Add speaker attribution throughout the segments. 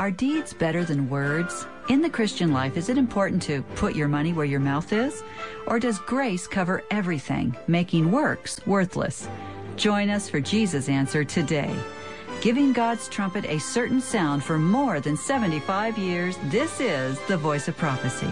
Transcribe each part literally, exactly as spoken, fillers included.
Speaker 1: Are deeds better than words? In the Christian life, is it important to put your money where your mouth is? Or does grace cover everything, making works worthless? Join us for Jesus' answer today. Giving God's trumpet a certain sound for more than seventy-five years, this is the Voice of Prophecy.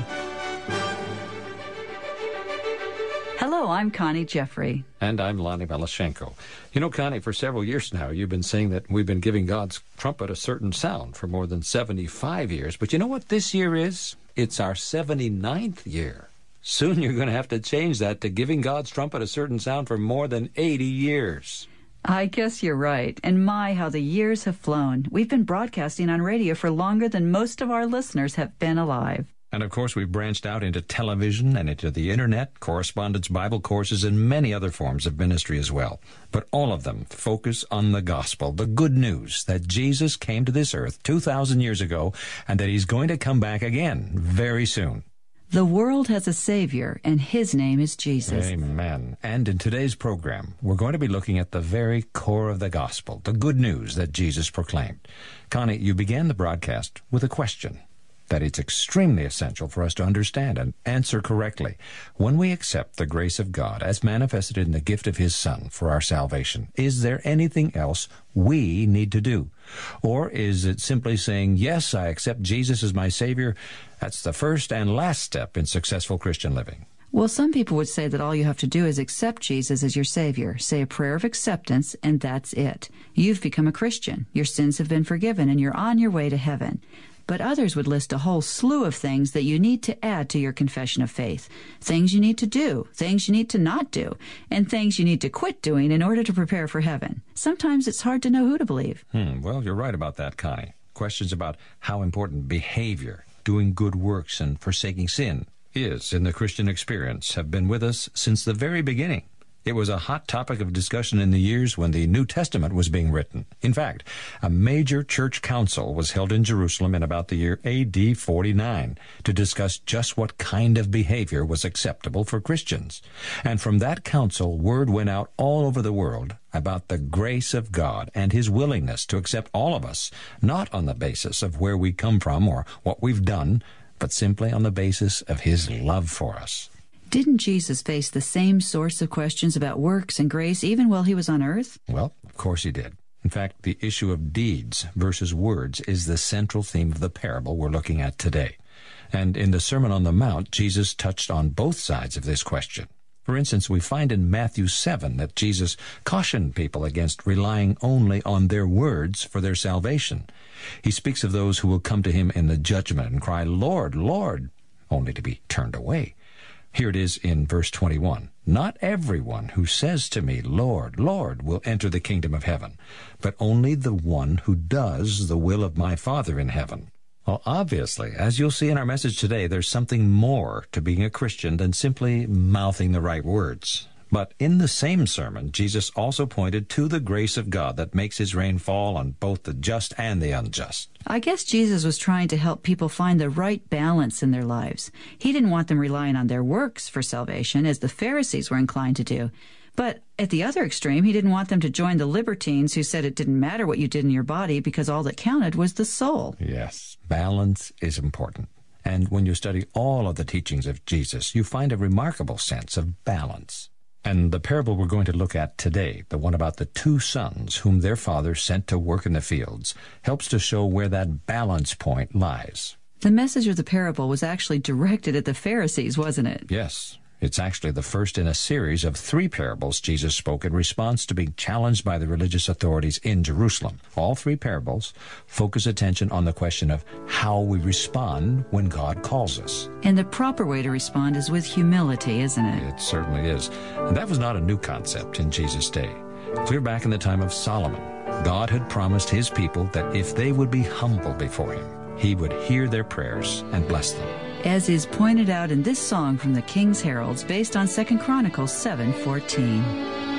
Speaker 1: Hello, I'm Connie Jeffrey.
Speaker 2: And I'm Lonnie Melashenko. You know, Connie, for several years now, you've been saying that we've been giving God's trumpet a certain sound for more than seventy-five years. But you know what this year is? It's our seventy-ninth year. Soon you're going to have to change that to giving God's trumpet a certain sound for more than eighty years.
Speaker 1: I guess you're right. And my, how the years have flown. We've been broadcasting on radio for longer than most of our listeners have been alive.
Speaker 2: And of course, we've branched out into television and into the internet, correspondence Bible courses, and many other forms of ministry as well. But all of them focus on the gospel, the good news that Jesus came to this earth two thousand years ago and that he's going to come back again very soon.
Speaker 1: The world has a Savior, and his name is Jesus.
Speaker 2: Amen. And in today's program, we're going to be looking at the very core of the gospel, the good news that Jesus proclaimed. Connie, you began the broadcast with a question that it's extremely essential for us to understand and answer correctly. When we accept the grace of God as manifested in the gift of his Son for our salvation, is there anything else we need to do? Or is it simply saying, yes, I accept Jesus as my Savior? That's the first and last step in successful Christian living.
Speaker 1: Well, some people would say that all you have to do is accept Jesus as your Savior, say a prayer of acceptance, and that's it. You've become a Christian. Your sins have been forgiven, and you're on your way to heaven. But others would list a whole slew of things that you need to add to your confession of faith. Things you need to do, things you need to not do, and things you need to quit doing in order to prepare for heaven. Sometimes it's hard to know who to believe.
Speaker 2: Hmm, well, you're right about that, Connie. Questions about how important behavior, doing good works, and forsaking sin is in the Christian experience have been with us since the very beginning. It was a hot topic of discussion in the years when the New Testament was being written. In fact, a major church council was held in Jerusalem in about the year A D forty-nine to discuss just what kind of behavior was acceptable for Christians. And from that council, word went out all over the world about the grace of God and his willingness to accept all of us, not on the basis of where we come from or what we've done, but simply on the basis of his love for us.
Speaker 1: Didn't Jesus face the same sorts of questions about works and grace even while he was on earth?
Speaker 2: Well, of course he did. In fact, the issue of deeds versus words is the central theme of the parable we're looking at today. And in the Sermon on the Mount, Jesus touched on both sides of this question. For instance, we find in Matthew seven that Jesus cautioned people against relying only on their words for their salvation. He speaks of those who will come to him in the judgment and cry, "Lord, Lord," only to be turned away. Here it is in verse twenty-one. Not everyone who says to me, "Lord, Lord," will enter the kingdom of heaven, but only the one who does the will of my Father in heaven. Well, obviously, as you'll see in our message today, there's something more to being a Christian than simply mouthing the right words. But in the same sermon, Jesus also pointed to the grace of God that makes his rain fall on both the just and the unjust.
Speaker 1: I guess Jesus was trying to help people find the right balance in their lives. He didn't want them relying on their works for salvation, as the Pharisees were inclined to do. But at the other extreme, he didn't want them to join the libertines who said it didn't matter what you did in your body because all that counted was the soul.
Speaker 2: Yes, balance is important. And when you study all of the teachings of Jesus, you find a remarkable sense of balance. And the parable we're going to look at today, the one about the two sons whom their father sent to work in the fields, helps to show where that balance point lies.
Speaker 1: The message of the parable was actually directed at the Pharisees, wasn't it?
Speaker 2: Yes. It's actually the first in a series of three parables Jesus spoke in response to being challenged by the religious authorities in Jerusalem. All three parables focus attention on the question of how we respond when God calls us.
Speaker 1: And the proper way to respond is with humility, isn't it?
Speaker 2: It certainly is. And that was not a new concept in Jesus' day. Clear back in the time of Solomon, God had promised his people that if they would be humble before him, he would hear their prayers and bless them.
Speaker 1: As is pointed out in this song from the King's Heralds, based on Second Chronicles seven fourteen.